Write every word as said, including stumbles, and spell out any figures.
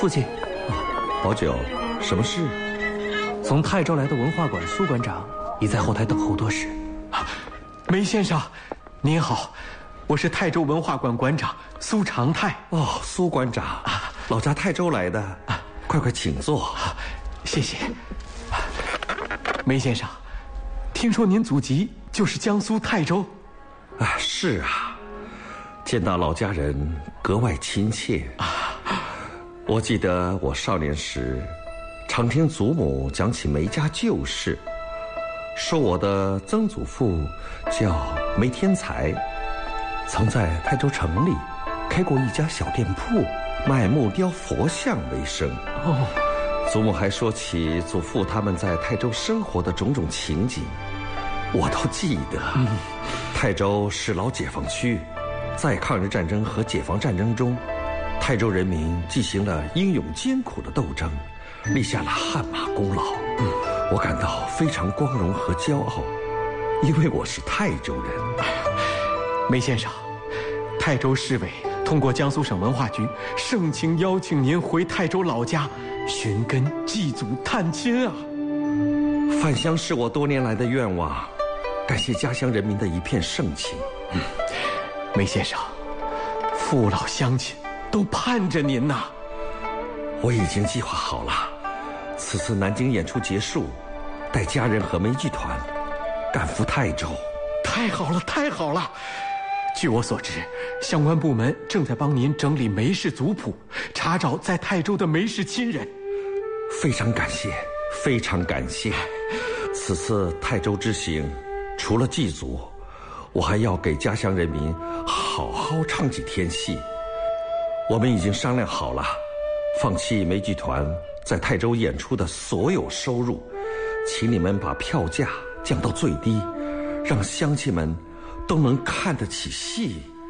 父亲， 宝九，什么事？ 从泰州来的文化馆苏馆长已在后台等候多时。 梅先生，您好，我是泰州文化馆馆长苏长泰。 哦，苏馆长，啊、老家泰州来的，啊、快快请坐。 啊、谢谢。梅先生，听说您祖籍就是江苏泰州？ 啊，是啊，见到老家人格外亲切。啊，我记得我少年时，常听祖母讲起梅家旧事，说我的曾祖父叫梅天才，曾在泰州城里开过一家小店铺，卖木雕佛像为生。哦，祖母还说起祖父他们在泰州生活的种种情景，我都记得。嗯，泰州是老解放区，在抗日战争和解放战争中，泰州人民进行了英勇艰苦的斗争，立下了汗马功劳。嗯，我感到非常光荣和骄傲，因为我是泰州人。 梅先生，泰州市委通过江苏省文化局盛情邀请您回泰州老家寻根祭祖探亲啊！ 返乡是我多年来的愿望，感谢家乡人民的一片盛情。 嗯，梅先生，父老乡亲都盼着您呐。 我已经计划好了，此次南京演出结束，带家人和梅剧团赶赴泰州。 太好了，太好了！据我所知，相关部门正在帮您整理梅氏族谱，查找在泰州的梅氏亲人。 非常感谢，非常感谢。此次泰州之行，除了祭祖，我还要给家乡人民好好唱几天戏。我们已经商量好了，放弃梅剧团在泰州演出的所有收入，请你们把票价降到最低，让乡亲们都能看得起戏。